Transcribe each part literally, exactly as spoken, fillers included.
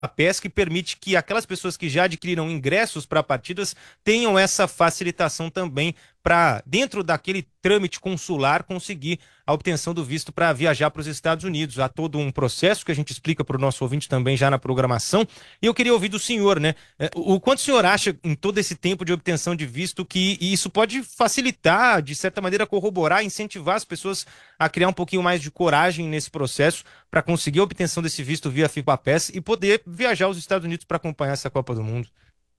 FIFAPES, que permite que aquelas pessoas que já adquiriram ingressos para partidas tenham essa facilitação também para, dentro daquele trâmite consular, conseguir a obtenção do visto para viajar para os Estados Unidos. Há todo um processo que a gente explica para o nosso ouvinte também já na programação. E eu queria ouvir do senhor, né? é, O quanto o senhor acha, em todo esse tempo de obtenção de visto, que isso pode facilitar, de certa maneira, corroborar, incentivar as pessoas a criar um pouquinho mais de coragem nesse processo para conseguir a obtenção desse visto via FIFAPES e poder viajar aos Estados Unidos para acompanhar essa Copa do Mundo?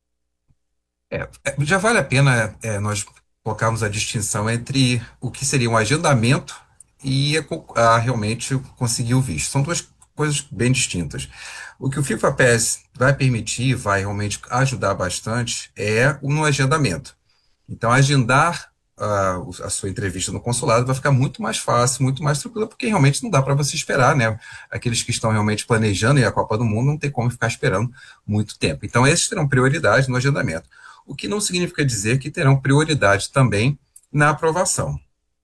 É, é, já vale a pena é, nós colocarmos a distinção entre o que seria um agendamento e a, co- a realmente conseguir o visto. São duas coisas bem distintas. O que o FIFA PES vai permitir, vai realmente ajudar bastante, é o no agendamento. Então, agendar ah, o- a sua entrevista no consulado vai ficar muito mais fácil, muito mais tranquilo, porque realmente não dá para você esperar, né? Aqueles que estão realmente planejando ir à Copa do Mundo não tem como ficar esperando muito tempo. Então, esses terão prioridade no agendamento. O que não significa dizer que terão prioridade também na aprovação.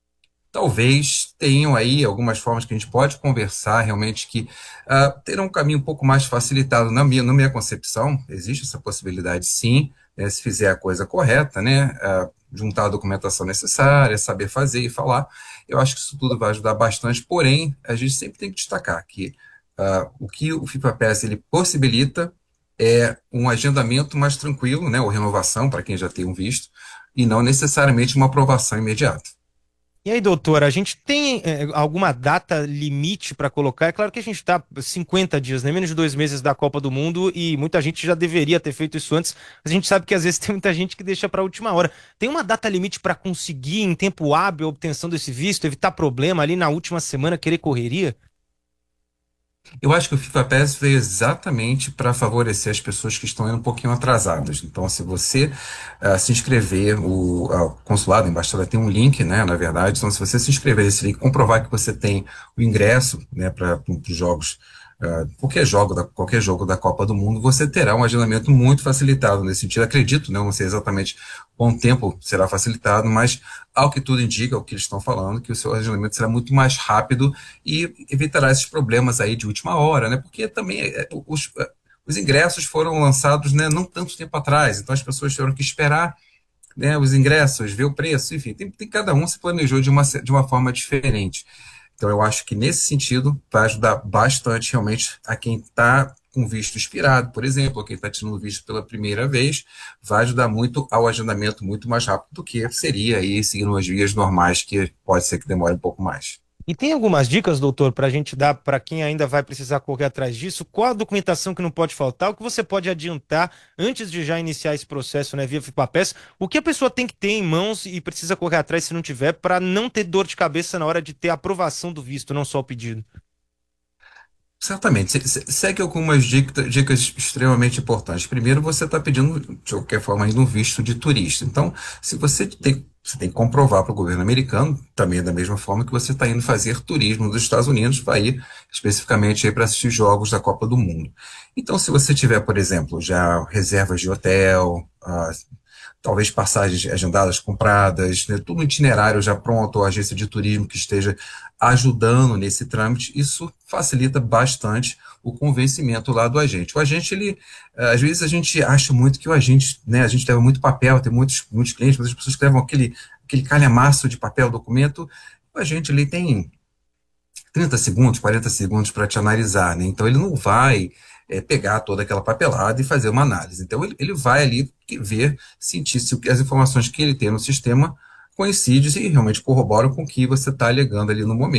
Talvez tenham aí algumas formas que a gente pode conversar realmente que ah, terão um caminho um pouco mais facilitado na minha, na minha concepção. Existe essa possibilidade, sim, né, se fizer a coisa correta, né, ah, juntar a documentação necessária, saber fazer e falar. Eu acho que isso tudo vai ajudar bastante. Porém, a gente sempre tem que destacar que ah, o que o FIFAPES ele possibilita é um agendamento mais tranquilo, né, ou renovação para quem já tem um visto, e não necessariamente uma aprovação imediata. E aí, doutora, a gente tem é, alguma data limite para colocar? É claro que a gente está cinquenta dias, né? Menos de dois meses da Copa do Mundo e muita gente já deveria ter feito isso antes. Mas a gente sabe que às vezes tem muita gente que deixa para a última hora. Tem uma data limite para conseguir, em tempo hábil, a obtenção desse visto, evitar problema ali na última semana, querer correria? Eu acho que o FIFA PES veio exatamente para favorecer as pessoas que estão indo um pouquinho atrasadas. Então, se você ah, se inscrever, o ah, consulado, a embaixada tem um link, né, na verdade. Então, se você se inscrever nesse link, comprovar que você tem o ingresso, né, para os jogos, ah, qualquer jogo da, qualquer jogo da Copa do Mundo, você terá um agendamento muito facilitado nesse sentido. Acredito, né, eu não sei exatamente quanto tempo será facilitado, mas ao que tudo indica, o que eles estão falando, que o seu agendamento será muito mais rápido e evitará esses problemas aí de última hora, né? Porque também é, os, é, os ingressos foram lançados, né, não tanto tempo atrás, então as pessoas tiveram que esperar, né, os ingressos, ver o preço, enfim, tem, tem cada um se planejou de uma, de uma forma diferente. Então eu acho que nesse sentido vai ajudar bastante realmente a quem está com visto expirado, por exemplo, ou quem está tirando visto pela primeira vez, vai ajudar muito ao agendamento muito mais rápido do que seria aí seguindo as vias normais, que pode ser que demore um pouco mais. E tem algumas dicas, doutor, para a gente dar para quem ainda vai precisar correr atrás disso? Qual a documentação que não pode faltar? O que você pode adiantar antes de já iniciar esse processo, né, via FIPAPES? O que a pessoa tem que ter em mãos e precisa correr atrás se não tiver, para não ter dor de cabeça na hora de ter a aprovação do visto, não só o pedido? Certamente. Se- se- Segue algumas dicas, dicas extremamente importantes. Primeiro, você está pedindo, de qualquer forma, ainda um visto de turista. Então, se você tem, você tem que comprovar para o governo americano, também da mesma forma que você está indo fazer turismo dos Estados Unidos, vai ir especificamente para assistir jogos da Copa do Mundo. Então, se você tiver, por exemplo, já reservas de hotel, ah, talvez passagens agendadas, compradas, né, tudo itinerário já pronto, ou agência de turismo que esteja ajudando nesse trâmite, isso facilita bastante o convencimento lá do agente. O agente, ele, eh, às vezes a gente acha muito que o agente, né, a gente leva muito papel, tem muitos, muitos clientes, muitas pessoas que levam aquele, aquele calhamaço de papel, documento, o agente, ele tem trinta segundos, quarenta segundos para te analisar, né? Então ele não vai é, pegar toda aquela papelada e fazer uma análise. Então ele, ele vai ali ver, sentir se as informações que ele tem no sistema coincidem e realmente corroboram com o que você está alegando ali no momento.